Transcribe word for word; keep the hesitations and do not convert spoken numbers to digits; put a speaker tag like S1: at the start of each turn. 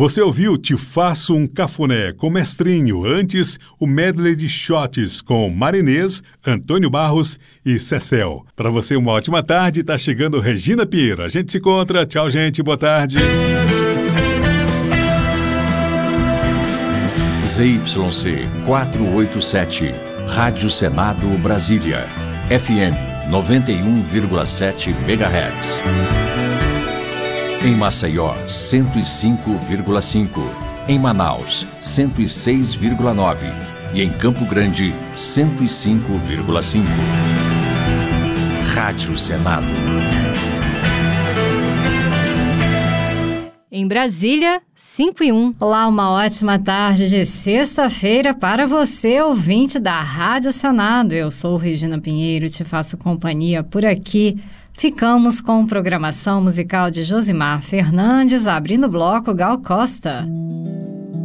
S1: Você ouviu Te Faço um Cafuné com Mestrinho, antes o medley de shots com Marinês, Antônio Barros e Cecel. Para você uma ótima tarde, tá chegando Regina Pinheiro. A gente se encontra, tchau gente, boa tarde.
S2: Z Y C quatrocentos e oitenta e sete, Rádio Senado Brasília, F M noventa e um vírgula sete megahertz. Em Maceió, cento e cinco vírgula cinco. Em Manaus, cento e seis vírgula nove. E em Campo Grande, cento e cinco vírgula cinco. Rádio Senado.
S3: Em Brasília, cinco e um. Olá, uma ótima tarde de sexta-feira para você, ouvinte da Rádio Senado. Eu sou Regina Pinheiro, te faço companhia por aqui. Ficamos com programação musical de Josimar Fernandes, abrindo o bloco Gal Costa.